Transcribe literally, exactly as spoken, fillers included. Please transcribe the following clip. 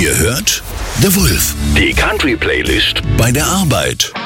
Ihr hört The Wolf, die Country-Playlist bei der Arbeit.